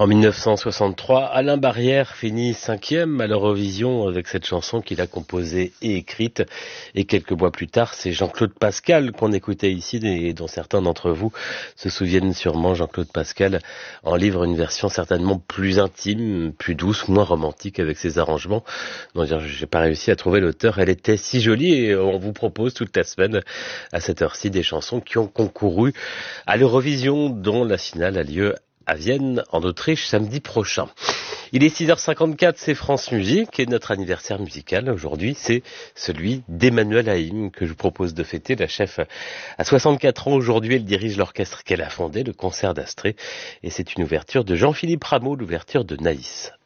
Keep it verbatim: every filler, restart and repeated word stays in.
En mille neuf cent soixante-trois, Alain Barrière finit cinquième à l'Eurovision avec cette chanson qu'il a composée et écrite. Et quelques mois plus tard, c'est Jean-Claude Pascal qu'on écoutait ici et dont certains d'entre vous se souviennent sûrement. Jean-Claude Pascal en livre une version certainement plus intime, plus douce, moins romantique avec ses arrangements. Non, j'ai pas réussi à trouver l'auteur. Elle était si jolie et on vous propose toute la semaine à cette heure-ci des chansons qui ont concouru à l'Eurovision dont la finale a lieu à Vienne, en Autriche, samedi prochain. Il est six heures cinquante-quatre, c'est France Musique, et notre anniversaire musical aujourd'hui, c'est celui d'Emmanuelle Haïm, que je vous propose de fêter. La chef a soixante-quatre ans aujourd'hui, elle dirige l'orchestre qu'elle a fondé, le Concert d'Astrée, et c'est une ouverture de Jean-Philippe Rameau, l'ouverture de Naïs.